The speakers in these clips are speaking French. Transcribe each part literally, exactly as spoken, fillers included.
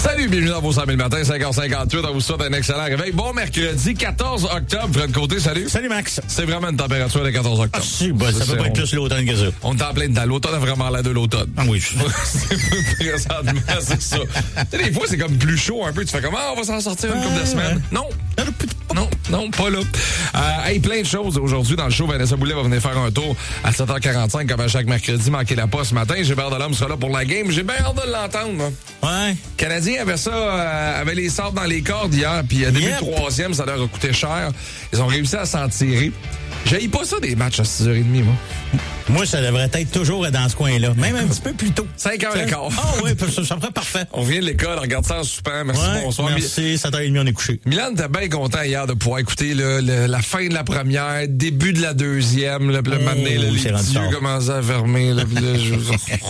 Salut, bienvenue dans vos cent mille matins, cinq heures cinquante-huit. On vous souhaite un excellent réveil. Bon mercredi quatorze octobre. Fred Côté, salut. Salut, Max. C'est vraiment une température de quatorze octobre. Ah, si, ben, ça, ça peut pas être plus l'automne que ça. On est en plein dedans. L'automne a vraiment l'air de l'automne. Ah oui. Présentement, c'est ça. Tu sais, des fois, c'est comme plus chaud un peu. Tu fais comme, ah, on va s'en sortir une couple de semaines. Non. Non, non, pas là. Euh, hey, plein de choses aujourd'hui dans le show. Vanessa Boulet va venir faire un tour à sept heures quarante-cinq, comme à chaque mercredi. Manquez la pas ce matin. Gilbert Delhomme sera là pour la game. J'ai bien hâte de l'entendre, moi. Ouais. Le Canadien avait ça, euh, avait les sables dans les cordes hier, puis à début yep. troisième, ça leur a coûté cher. Ils ont réussi à s'en tirer. J'haïs pas ça des matchs à six heures trente, moi. Moi, ça devrait être toujours dans ce coin-là. Même un petit peu plus tôt. cinq heures quinze. Ah oui, ça, ça me ferait parfait. On vient de l'école, on regarde ça en soupant. Merci, ouais, bonsoir. Merci, sept heures trente, on est couché. Milan était bien content hier de pouvoir écouter là, le, la fin de la première, début de la deuxième. Là, puis le oh, matin, là, les yeux commençaient à fermer. Là, puis là, je...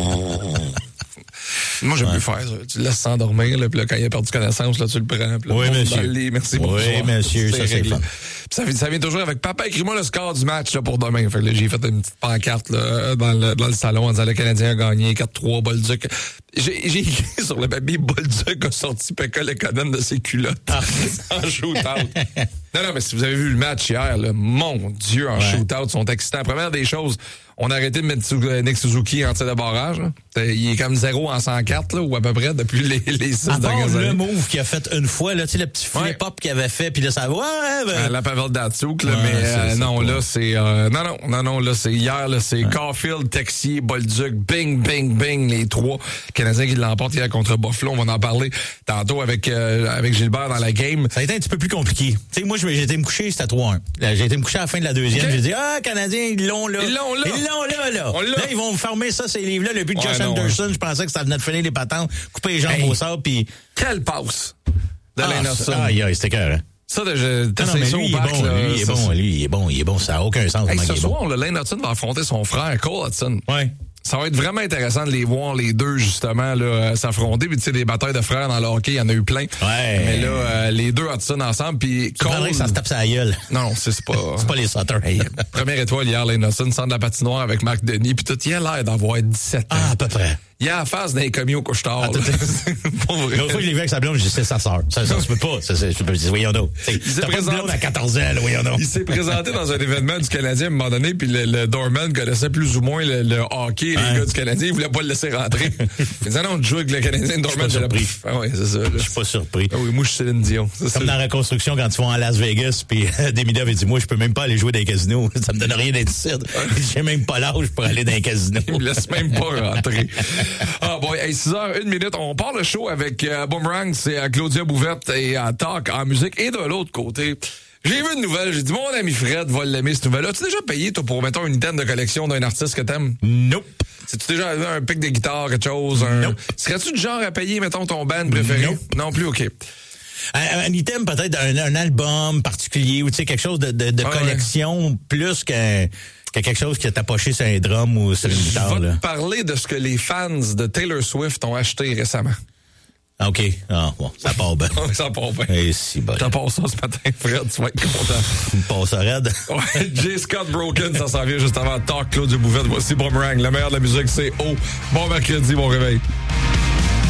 Moi, j'aime ouais. mieux faire ça. Tu le laisses s'endormir, là, puis là, quand il a perdu connaissance, là, tu le prends. Puis là, oui, monsieur. Lit. Merci beaucoup. Oui, monsieur, ça, c'est fun. Ça, ça vient toujours avec papa, écris-moi le score du match là, pour demain. Fait que là, j'ai fait une petite pancarte là, dans, le, dans le salon en disant le Canadien a gagné quatre trois, Bolduc. J'ai, j'ai écrit sur le papier Bolduc a sorti Pekka Lekkonen de ses culottes ah. en shootout. Non, non, mais si vous avez vu le match hier, là, mon Dieu, en ouais. shootout, sont excitants. Première des choses, on a arrêté de mettre Nick Suzuki en tir de barrage. Là. Il est comme zéro en cent quatre, là, ou à peu près, depuis les, les six dernières années. Le move qu'il a fait une fois, là, tu sais, le petit flip-up ouais. qu'il avait fait, puis là, ça va, ouais, ben... euh, la Pavel Datsyuk, là, ouais, mais c'est, euh, c'est non, pas... là, c'est... Euh, non, non, non, non, là, c'est hier, là, c'est ouais. Caulfield, Texier, Bolduc, bing, bing, bing, les trois Canadiens qui l'emportent hier contre Buffalo. On va en parler tantôt avec, euh, avec Gilbert dans la game. Ça a été un petit peu plus compliqué. Tu sais, moi, j'ai été me coucher, c'était trois un. J'ai été me coucher à la fin de la deuxième. Okay. J'ai dit, ah, Canadiens, ils l'ont là. Ils l'ont là. Ils l'ont là, là. On Là, ils vont fermer ça, ces livres-là. Le but de ouais, Josh non, Anderson, ouais. je pensais que ça venait de finir les patentes, couper les jambes hey. au sable, puis... Quelle passe de ah, Anderson. Ah, c'était cœur, hein. Ça, je, non, non, mais lui, il est bon, là, lui, il est bon, lui, il est bon, il est bon, ça n'a aucun sens. Hey, ce soir, bon. le Lane Hudson va affronter son frère, Cole Hudson. Ouais. Ça va être vraiment intéressant de les voir, les deux, justement, là, s'affronter. Puis, tu sais, des batailles de frères dans le hockey, il y en a eu plein. Ouais. Mais là, euh, les deux Hudson ensemble, puis Cole... que ça se tape sa gueule. Non, c'est, c'est pas... c'est pas les Sutter. Hey, première étoile hier, Lane Hudson, centre de la patinoire avec Marc Denis, puis tout, il a l'air d'avoir dix-sept ans. Ah, à peu près. Il a la face d'un commis au couche-tard. Ah, l'autre fois que je l'ai vu avec sa blonde, je dis c'est sa sœur. Ça, ça se peut pas. Ça, c'est, je peux dire, voyons donc. T'as pas de blonde à quatorze ans, là, voyons donc. Il s'est présenté dans un événement du Canadien à un moment donné, puis le, le doorman connaissait plus ou moins le, le hockey, hein? Les gars du Canadien, il voulait pas le laisser rentrer. Il disait non, on joue avec le Canadien, le doorman. Je suis pas surpris. Ah ouais, c'est ça. Là. Je suis pas surpris. Ah oui, moi, je suis Céline Dion. C'est comme ça. Dans la reconstruction, quand ils vont à Las Vegas, puis Demidov avait dit, moi, je peux même pas aller jouer dans les casinos. Ça me donne rien d'être ici. J'ai même pas l'âge pour aller dans les casinos. Il me laisse même pas rentrer. Ah bon, hey, six heures, une minute. On part le show avec euh, Boomerang, c'est euh, Claudia Bouvette et euh, Talk en musique. Et de l'autre côté, j'ai vu une nouvelle. J'ai dit, mon ami Fred va l'aimer, cette nouvelle-là. As-tu déjà payé, toi, pour, mettons, une item de collection d'un artiste que t'aimes? Nope. C'est-tu déjà un pic de guitare, quelque chose? Un... Nope. Serais-tu du genre à payer, mettons, ton band préféré? Nope. Non plus, OK. Un, un item, peut-être un, un album particulier ou tu sais quelque chose de, de, de ah, collection ouais. plus qu'un... que quelque chose qui a tapoché sur un drum ou sur une guitare. Je vais là. te parler de ce que les fans de Taylor Swift ont acheté récemment. OK. Ah, bon, ça part bien. Ça part bien. Et si bon. T'as passé ça ce matin, Fred, tu vas être content. Une passe raide. Ouais, J. Scott Broken, ça s'en vient juste avant Talk, Claude Bouvette. Voici Boomerang. Le meilleur de la musique, c'est O. Bon mercredi, bon réveil.